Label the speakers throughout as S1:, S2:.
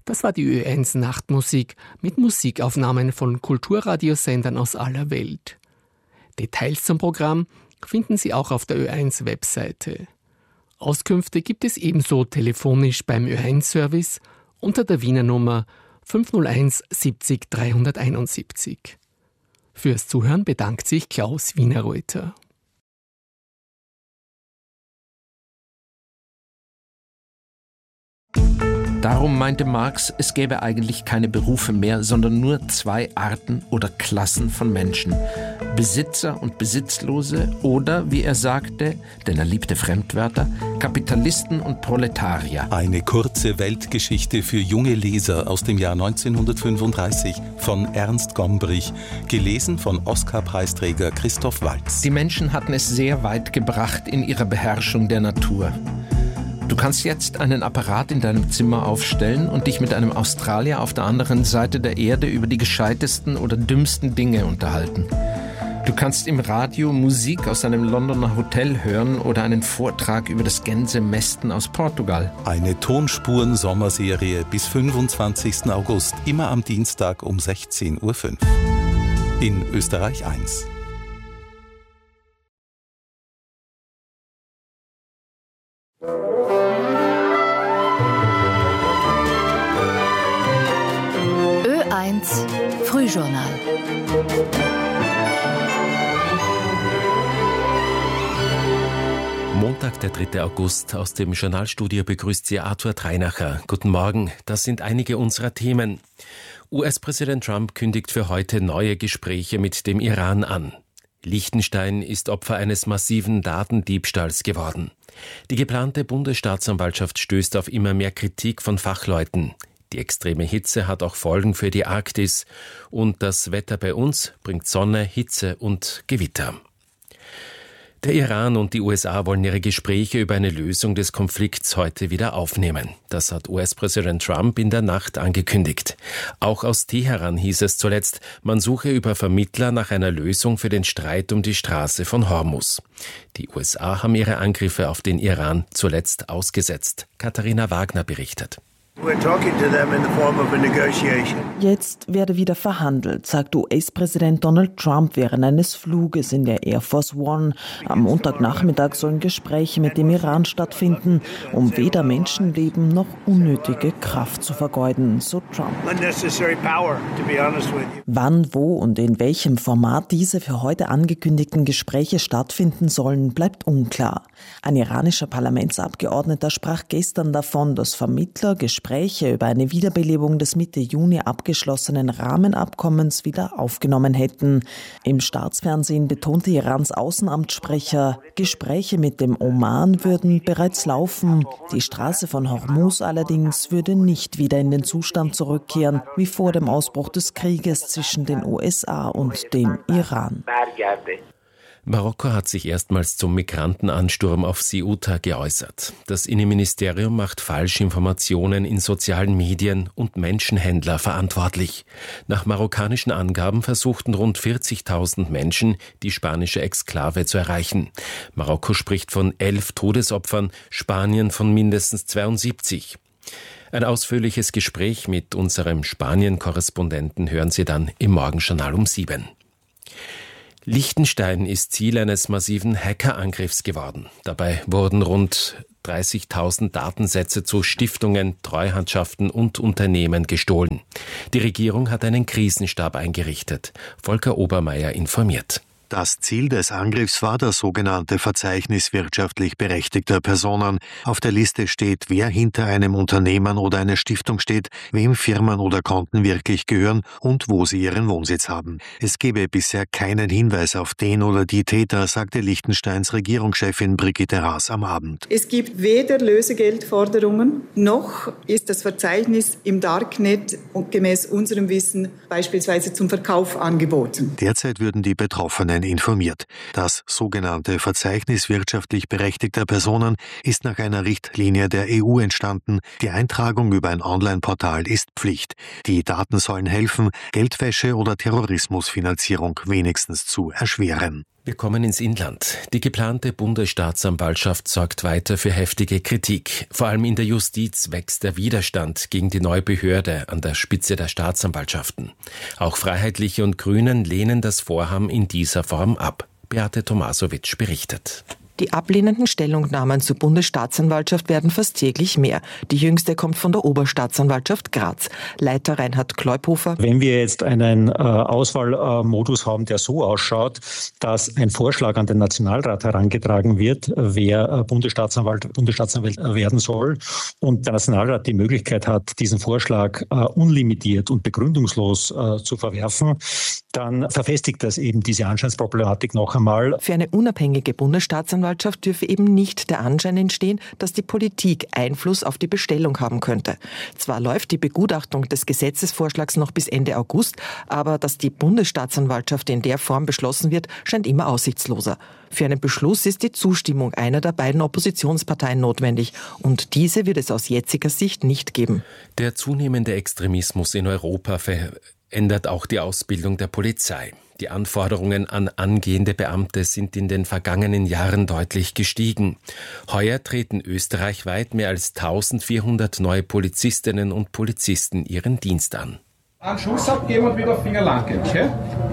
S1: Das war die Ö1 Nachtmusik mit Musikaufnahmen von Kulturradiosendern aus aller Welt. Details zum Programm finden Sie auch auf der Ö1 Webseite. Auskünfte gibt es ebenso telefonisch beim Ö1-Service unter der Wiener Nummer 501 70 371. Fürs Zuhören bedankt sich Klaus Wienerreuter.
S2: Darum meinte Marx, es gäbe eigentlich keine Berufe mehr, sondern nur zwei Arten oder Klassen von Menschen. Besitzer und Besitzlose oder, wie er sagte, denn er liebte Fremdwörter, Kapitalisten und Proletarier.
S3: Eine kurze Weltgeschichte für junge Leser aus dem Jahr 1935 von Ernst Gombrich, gelesen von Oscar-Preisträger Christoph Waltz.
S2: Die Menschen hatten es sehr weit gebracht in ihrer Beherrschung der Natur. Du kannst jetzt einen Apparat in deinem Zimmer aufstellen und dich mit einem Australier auf der anderen Seite der Erde über die gescheitesten oder dümmsten Dinge unterhalten. Du kannst im Radio Musik aus einem Londoner Hotel hören oder einen Vortrag über das Gänsemästen aus Portugal.
S3: Eine Tonspuren-Sommerserie bis 25. August, immer am Dienstag um 16.05 Uhr. In Österreich 1.
S4: Ö1 Frühjournal.
S5: Montag, der 3. August. Aus dem Journalstudio begrüßt Sie Arthur Treinacher. Guten Morgen. Das sind einige unserer Themen. US-Präsident Trump kündigt für heute neue Gespräche mit dem Iran an. Liechtenstein ist Opfer eines massiven Datendiebstahls geworden. Die geplante Bundesstaatsanwaltschaft stößt auf immer mehr Kritik von Fachleuten. Die extreme Hitze hat auch Folgen für die Arktis. Und das Wetter bei uns bringt Sonne, Hitze und Gewitter. Der Iran und die USA wollen ihre Gespräche über eine Lösung des Konflikts heute wieder aufnehmen. Das hat US-Präsident Trump in der Nacht angekündigt. Auch aus Teheran hieß es zuletzt, man suche über Vermittler nach einer Lösung für den Streit um die Straße von Hormuz. Die USA haben ihre Angriffe auf den Iran zuletzt ausgesetzt. Katharina Wagner berichtet.
S6: Jetzt werde wieder verhandelt, sagt US-Präsident Donald Trump während eines Fluges in der Air Force One. Am Montagnachmittag sollen Gespräche mit dem Iran stattfinden, um weder Menschenleben noch unnötige Kraft zu vergeuden, so Trump. Wann, wo und in welchem Format diese für heute angekündigten Gespräche stattfinden sollen, bleibt unklar. Ein iranischer Parlamentsabgeordneter sprach gestern davon, dass Vermittler Gespräche über eine Wiederbelebung des Mitte Juni abgeschlossenen Rahmenabkommens wieder aufgenommen hätten. Im Staatsfernsehen betonte Irans Außenamtssprecher, Gespräche mit dem Oman würden bereits laufen. Die Straße von Hormuz allerdings würde nicht wieder in den Zustand zurückkehren, wie vor dem Ausbruch des Krieges zwischen den USA und dem Iran.
S5: Marokko hat sich erstmals zum Migrantenansturm auf Ceuta geäußert. Das Innenministerium macht Falschinformationen in sozialen Medien und Menschenhändler verantwortlich. Nach marokkanischen Angaben versuchten rund 40.000 Menschen, die spanische Exklave zu erreichen. Marokko spricht von 11 Todesopfern, Spanien von mindestens 72. Ein ausführliches Gespräch mit unserem Spanien-Korrespondenten hören Sie dann im Morgenjournal um 7. Liechtenstein ist Ziel eines massiven Hackerangriffs geworden. Dabei wurden rund 30.000 Datensätze zu Stiftungen, Treuhandschaften und Unternehmen gestohlen. Die Regierung hat einen Krisenstab eingerichtet. Volker Obermeier informiert.
S7: Das Ziel des Angriffs war das sogenannte Verzeichnis wirtschaftlich berechtigter Personen. Auf der Liste steht, wer hinter einem Unternehmen oder einer Stiftung steht, wem Firmen oder Konten wirklich gehören und wo sie ihren Wohnsitz haben. Es gebe bisher keinen Hinweis auf den oder die Täter, sagte Liechtensteins Regierungschefin Brigitte Haas am Abend.
S8: Es gibt weder Lösegeldforderungen, noch ist das Verzeichnis im Darknet und gemäß unserem Wissen beispielsweise zum Verkauf angeboten.
S7: Derzeit würden die Betroffenen informiert. Das sogenannte Verzeichnis wirtschaftlich berechtigter Personen ist nach einer Richtlinie der EU entstanden. Die Eintragung über ein Online-Portal ist Pflicht. Die Daten sollen helfen, Geldwäsche oder Terrorismusfinanzierung wenigstens zu erschweren.
S5: Wir kommen ins Inland. Die geplante Bundesstaatsanwaltschaft sorgt weiter für heftige Kritik. Vor allem in der Justiz wächst der Widerstand gegen die neue Behörde an der Spitze der Staatsanwaltschaften. Auch Freiheitliche und Grünen lehnen das Vorhaben in dieser Form ab. Beate Tomasowitsch berichtet.
S9: Die ablehnenden Stellungnahmen zur Bundesstaatsanwaltschaft werden fast täglich mehr. Die jüngste kommt von der Oberstaatsanwaltschaft Graz. Leiter Reinhard Kleuphofer.
S10: Wenn wir jetzt einen Auswahlmodus haben, der so ausschaut, dass ein Vorschlag an den Nationalrat herangetragen wird, wer Bundesstaatsanwalt werden soll, und der Nationalrat die Möglichkeit hat, diesen Vorschlag unlimitiert und begründungslos zu verwerfen, dann verfestigt das eben diese Anscheinsproblematik noch einmal.
S9: Für eine unabhängige Bundesstaatsanwaltschaft dürfe eben nicht der Anschein entstehen, dass die Politik Einfluss auf die Bestellung haben könnte. Zwar läuft die Begutachtung des Gesetzesvorschlags noch bis Ende August, aber dass die Bundesstaatsanwaltschaft in der Form beschlossen wird, scheint immer aussichtsloser. Für einen Beschluss ist die Zustimmung einer der beiden Oppositionsparteien notwendig, und diese wird es aus jetziger Sicht nicht geben.
S5: Der zunehmende Extremismus in Europa verändert auch die Ausbildung der Polizei. Die Anforderungen an angehende Beamte sind in den vergangenen Jahren deutlich gestiegen. Heuer treten österreichweit mehr als 1400 neue Polizistinnen und Polizisten ihren Dienst an.
S11: Einen Schuss abgeben und wieder Finger lang geben, okay?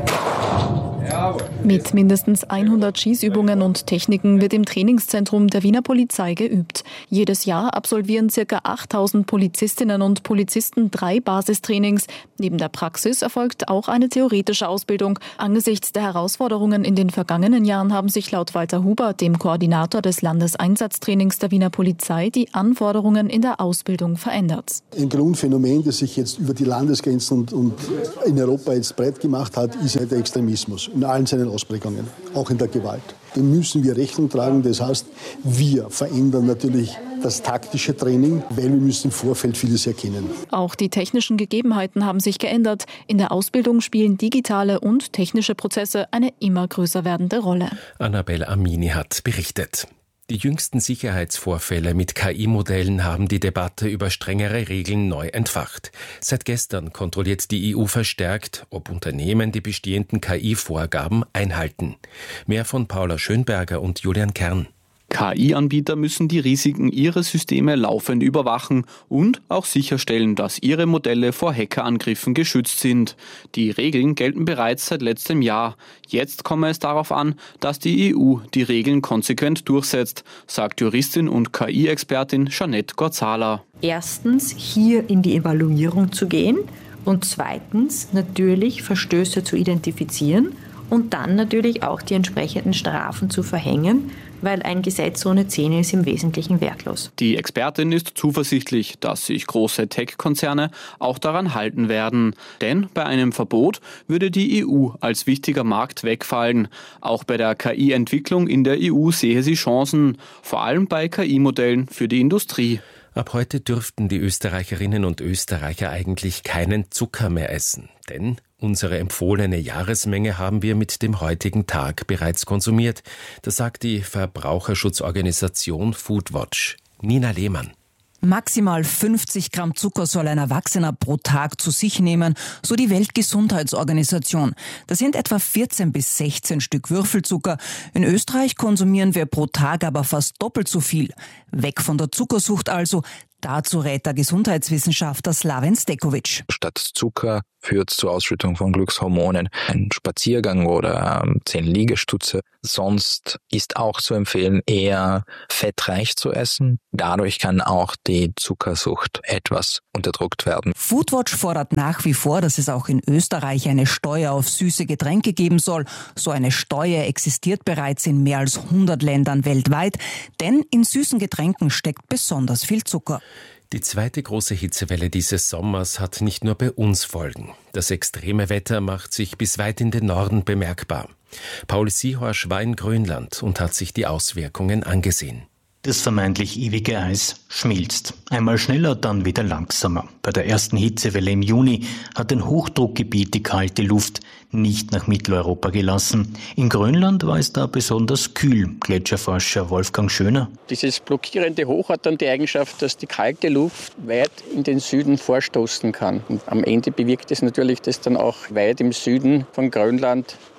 S12: Mit mindestens 100 Schießübungen und Techniken wird im Trainingszentrum der Wiener Polizei geübt. Jedes Jahr absolvieren ca. 8000 Polizistinnen und Polizisten 3 Basistrainings. Neben der Praxis erfolgt auch eine theoretische Ausbildung. Angesichts der Herausforderungen in den vergangenen Jahren haben sich laut Walter Huber, dem Koordinator des Landeseinsatztrainings der Wiener Polizei, die Anforderungen in der Ausbildung verändert.
S13: Ein Grundphänomen, das sich jetzt über die Landesgrenzen und in Europa jetzt breit gemacht hat, ist der Extremismus. In allen seinen Ausprägungen, auch in der Gewalt. Dem müssen wir Rechnung tragen. Das heißt, wir verändern natürlich das taktische Training, weil wir müssen im Vorfeld vieles erkennen.
S12: Auch die technischen Gegebenheiten haben sich geändert. In der Ausbildung spielen digitale und technische Prozesse eine immer größer werdende Rolle.
S5: Annabel Amini hat berichtet. Die jüngsten Sicherheitsvorfälle mit KI-Modellen haben die Debatte über strengere Regeln neu entfacht. Seit gestern kontrolliert die EU verstärkt, ob Unternehmen die bestehenden KI-Vorgaben einhalten. Mehr von Paula Schönberger und Julian Kern.
S14: KI-Anbieter müssen die Risiken ihrer Systeme laufend überwachen und auch sicherstellen, dass ihre Modelle vor Hackerangriffen geschützt sind. Die Regeln gelten bereits seit letztem Jahr. Jetzt komme es darauf an, dass die EU die Regeln konsequent durchsetzt, sagt Juristin und KI-Expertin Jeanette Gorzala.
S15: Erstens, hier in die Evaluierung zu gehen, und zweitens natürlich Verstöße zu identifizieren und dann natürlich auch die entsprechenden Strafen zu verhängen, weil ein Gesetz ohne Zähne ist im Wesentlichen wertlos.
S14: Die Expertin ist zuversichtlich, dass sich große Tech-Konzerne auch daran halten werden. Denn bei einem Verbot würde die EU als wichtiger Markt wegfallen. Auch bei der KI-Entwicklung in der EU sehe sie Chancen, vor allem bei KI-Modellen für die Industrie.
S5: Ab heute dürften die Österreicherinnen und Österreicher eigentlich keinen Zucker mehr essen. Denn unsere empfohlene Jahresmenge haben wir mit dem heutigen Tag bereits konsumiert. Das sagt die Verbraucherschutzorganisation Foodwatch. Nina Lehmann.
S16: Maximal 50 Gramm Zucker soll ein Erwachsener pro Tag zu sich nehmen, so die Weltgesundheitsorganisation. Das sind etwa 14 bis 16 Stück Würfelzucker. In Österreich konsumieren wir pro Tag aber fast doppelt so viel. Weg von der Zuckersucht also. Dazu rät der Gesundheitswissenschaftler Slaven Stekovic.
S17: Statt Zucker führt zur Ausschüttung von Glückshormonen ein Spaziergang oder 10 Liegestütze. Sonst ist auch zu empfehlen, eher fettreich zu essen. Dadurch kann auch die Zuckersucht etwas unterdrückt werden.
S16: Foodwatch fordert nach wie vor, dass es auch in Österreich eine Steuer auf süße Getränke geben soll. So eine Steuer existiert bereits in mehr als 100 Ländern weltweit, denn in süßen Getränken steckt besonders viel Zucker.
S5: Die zweite große Hitzewelle dieses Sommers hat nicht nur bei uns Folgen. Das extreme Wetter macht sich bis weit in den Norden bemerkbar. Paul Siehorsch war in Grönland und hat sich die Auswirkungen angesehen.
S18: Das vermeintlich ewige Eis schmilzt. Einmal schneller, dann wieder langsamer. Bei der ersten Hitzewelle im Juni hat ein Hochdruckgebiet die kalte Luft nicht nach Mitteleuropa gelassen. In Grönland war es da besonders kühl, Gletscherforscher Wolfgang Schöner.
S19: Dieses blockierende Hoch hat dann die Eigenschaft, dass die kalte Luft weit in den Süden vorstoßen kann. Und am Ende bewirkt es natürlich, dass dann auch weit im Süden von Grönland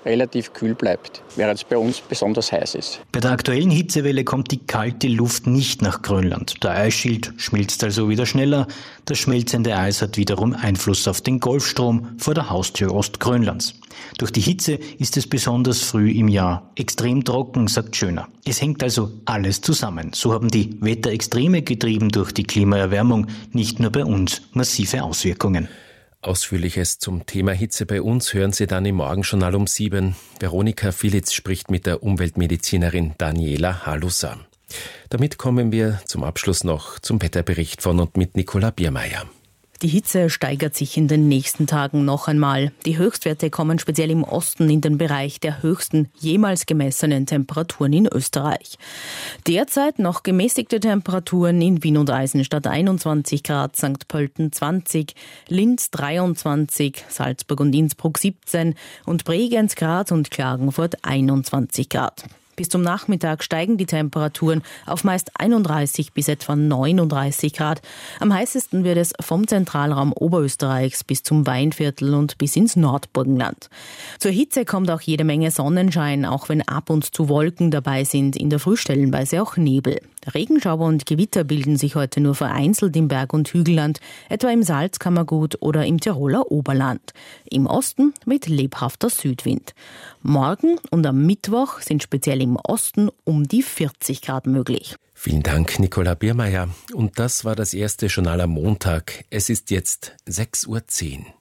S19: relativ kühl bleibt, während es bei uns besonders heiß ist.
S18: Bei der aktuellen Hitzewelle kommt die kalte Luft nicht nach Grönland. Der Eisschild schmilzt also wieder schneller. Das schmelzende Eis hat wiederum Einfluss auf den Golfstrom vor der Haustür Ostgrönlands. Durch die Hitze ist es besonders früh im Jahr extrem trocken, sagt Schöner. Es hängt also alles zusammen. So haben die Wetterextreme getrieben durch die Klimaerwärmung nicht nur bei uns massive Auswirkungen.
S5: Ausführliches zum Thema Hitze bei uns hören Sie dann im Morgenjournal um 7. Veronika Filitz spricht mit der Umweltmedizinerin Daniela Halusa. Damit kommen wir zum Abschluss noch zum Wetterbericht von und mit Nicola Biermeier.
S20: Die Hitze steigert sich in den nächsten Tagen noch einmal. Die Höchstwerte kommen speziell im Osten in den Bereich der höchsten jemals gemessenen Temperaturen in Österreich. Derzeit noch gemäßigte Temperaturen in Wien und Eisenstadt 21 Grad, St. Pölten 20, Linz 23, Salzburg und Innsbruck 17 und Bregenz, Graz und Klagenfurt 21 Grad. Bis zum Nachmittag steigen die Temperaturen auf meist 31 bis etwa 39 Grad. Am heißesten wird es vom Zentralraum Oberösterreichs bis zum Weinviertel und bis ins Nordburgenland. Zur Hitze kommt auch jede Menge Sonnenschein, auch wenn ab und zu Wolken dabei sind, in der Früh stellenweise auch Nebel. Regenschauer und Gewitter bilden sich heute nur vereinzelt im Berg- und Hügelland, etwa im Salzkammergut oder im Tiroler Oberland. Im Osten mit lebhafter Südwind. Morgen und am Mittwoch sind speziell im Osten um die 40 Grad möglich.
S5: Vielen Dank, Nicola Biermeier. Und das war das erste Journal am Montag. Es ist jetzt 6:10 Uhr.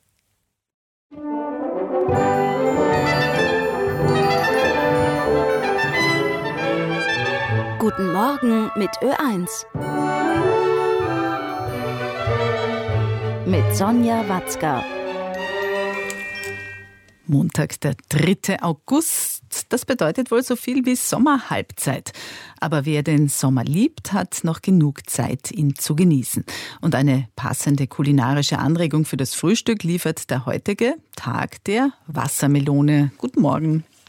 S4: Guten Morgen mit Ö1. Mit Sonja Watzka.
S21: Montag, der 3. August. Das bedeutet wohl so viel wie Sommerhalbzeit. Aber wer den Sommer liebt, hat noch genug Zeit, ihn zu genießen. Und eine passende kulinarische Anregung für das Frühstück liefert der heutige Tag der Wassermelone. Guten Morgen.